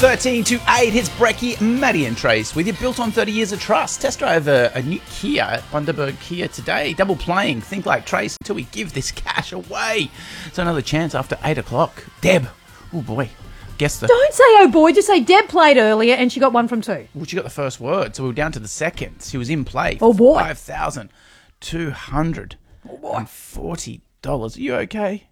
13 to 8, it's Brecky, Maddie and Trace with you. Built on 30 years of trust. Test drive a new Kia at Bundaberg Kia today. Double playing. Think like Trace until we give this cash away. So another chance after 8 o'clock. Deb. Oh boy. Guess the... Don't say oh boy, just say Deb played earlier and she got 1 from 2. Well, she got the first word, so we were down to the second. She was in play. Oh boy. $5,240. Are you okay?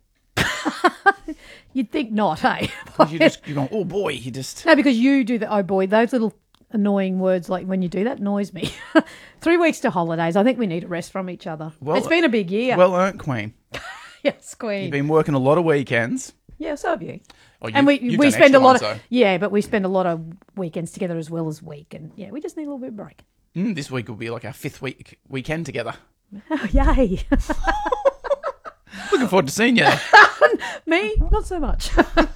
You'd think not, hey? You're going, oh boy, you just... No, because you do the oh boy. Those little annoying words, like when you do that, annoys me. 3 weeks to holidays. I think we need a rest from each other. Well, it's been a big year. Well earned, Queen. Yes, Queen. You've been working a lot of weekends. Yeah, so have you. Oh, and we spend a lot of but we spend a lot of weekends together as well as week, and yeah, we just need a little bit of break. This week will be like our 5th weekend together. Oh, yay! Looking forward to seeing you. Me, not so much.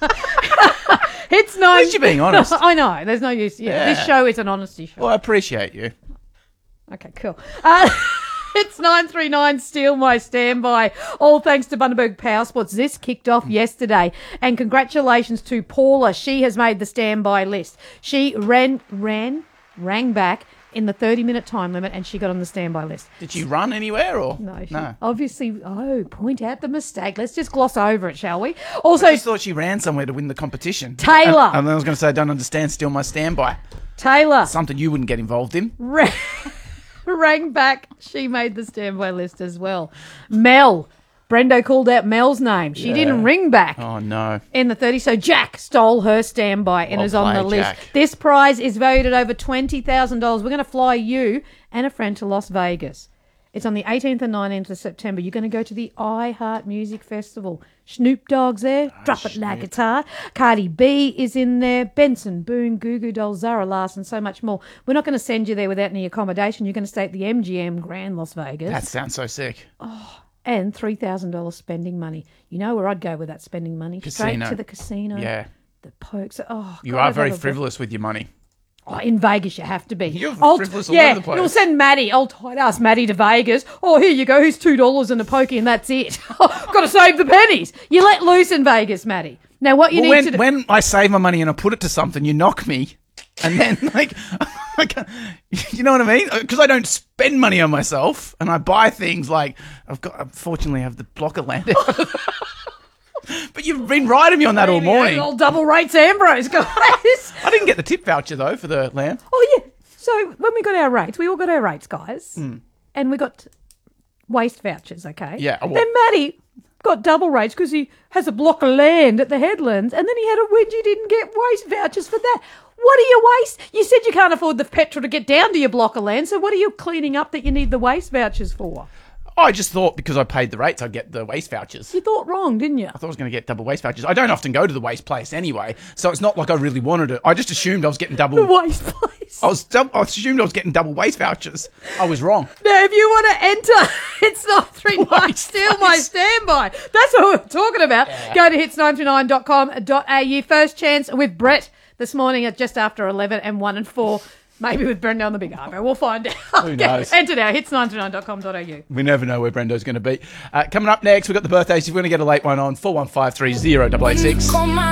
It's 9. At least you're being honest. I know. There's no use. Yeah, this show is an honesty show. Well, I appreciate you. Okay, cool. It's 939 Steal My Standby. All thanks to Bundaberg Power Sports. This kicked off yesterday. And congratulations to Paula. She has made the standby list. She rang back in the 30-minute time limit and she got on the standby list. Did she run anywhere or? No. Obviously, point out the mistake. Let's just gloss over it, shall we? Also, I just thought she ran somewhere to win the competition. Taylor. And then I was going to say, I don't understand, Steal My Standby. Taylor. Something you wouldn't get involved in. Rang back. She made the standby list as well. Mel. Brendo called out Mel's name. She didn't ring back. Oh, no. In the 30. So Jack stole her standby and is on the list. Jack. This prize is valued at over $20,000. We're going to fly you and a friend to Las Vegas. It's on the 18th and 19th of September. You're going to go to the iHeart Music Festival. Snoop Dogg's there. Drop it like it's hot. Cardi B is in there. Benson, Boone, Goo Goo Dolls, Zara Larson, so much more. We're not going to send you there without any accommodation. You're going to stay at the MGM Grand Las Vegas. That sounds so sick. Oh, and $3,000 spending money. You know where I'd go with that spending money? Casino. Straight to the casino. Yeah. The pokes. Oh, you are very frivolous with your money. Oh, in Vegas, you have to be. You're frivolous all over the place. You'll send Maddie, old tight-ass Maddie to Vegas. Oh, here you go. Here's $2 and a pokey and that's it. Got to save the pennies. You let loose in Vegas, Maddie. Now, what you need to do... When I save my money and I put it to something, you knock me. And then, you know what I mean? Because I don't spend money on myself and I buy things like, unfortunately, I have the block of land. But you've been riding me on that all morning. Old double rates Ambrose, guys. I didn't get the tip voucher, though, for the lamb. Oh, yeah. So when we got our rates, we all got our rates, guys. And we got waste vouchers, okay? Yeah. Then Matty got double rates because he has a block of land at the Headlands, and then he had a whinge he didn't get waste vouchers for that. What are you waste? You said you can't afford the petrol to get down to your block of land, so what are you cleaning up that you need the waste vouchers for? I just thought because I paid the rates, I'd get the waste vouchers. You thought wrong, didn't you? I thought I was going to get double waste vouchers. I don't often go to the waste place anyway, so it's not like I really wanted it. I just assumed I was getting double... The waste place. I assumed I was getting double waste vouchers. I was wrong. Now, if you want to enter, it's 939 Steal My Standby. That's what we're talking about. Yeah. Go to hits939.com.au. First chance with Brett this morning at just after 11 and 1 and 4. Maybe with Brendo on the Big Arvo. We'll find out. Who knows? Enter now, hits939.com.au. We never know where Brendo's going to be. Coming up next, we've got the birthdays. If we're going to get a late one on, 41530 886.